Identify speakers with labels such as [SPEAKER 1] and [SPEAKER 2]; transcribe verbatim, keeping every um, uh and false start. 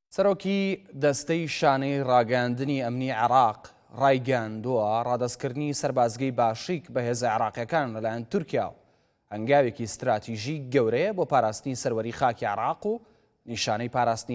[SPEAKER 1] سەرۆکی دەستەی شانەی ڕاگەاندنی ئەمنی عێراق ڕایگەاندووە ڕادەستکردنی سەربازگەی باشیک بە هێزە عێراقیەکان لەلایەن تورکیا و هەنگاوێکی استراتیژی گەورەیە بۆ پاراستنی سەروەری خاکی عێراق و نیشانەی پاراستنی